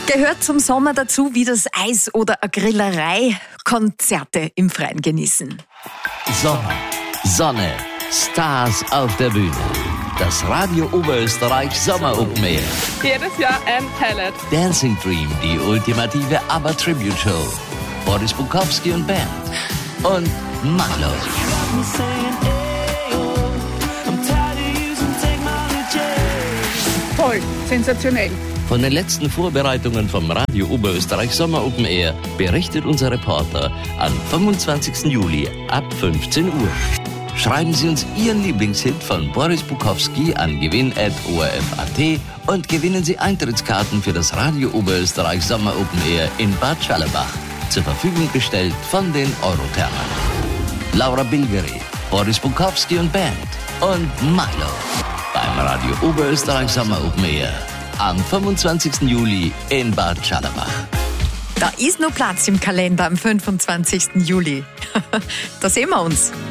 Gehört zum Sommer dazu wie das Eis oder eine Grillerei, Konzerte im Freien genießen. Sommer, Sonne, Stars auf der Bühne. Das Radio Oberösterreich Sommer Open Air. Jedes Jahr ein Highlight. Dancing Dream, die ultimative ABBA-Tribute-Show. Boris Bukowski und Band. Und Milo. Toll, sensationell. Von den letzten Vorbereitungen vom Radio Oberösterreich Sommer Open Air berichtet unser Reporter am 25. Juli ab 15 Uhr. Schreiben Sie uns Ihren Lieblingshit von Boris Bukowski an gewinn@orf.at und gewinnen Sie Eintrittskarten für das Radio Oberösterreich Sommer Open Air in Bad Schallerbach. Zur Verfügung gestellt von den Eurothermen. Laura Bilgeri, Boris Bukowski und Band und Milo beim Radio Oberösterreich Sommer Open Air am 25. Juli in Bad Schallerbach. Da ist noch Platz im Kalender am 25. Juli. Da sehen wir uns.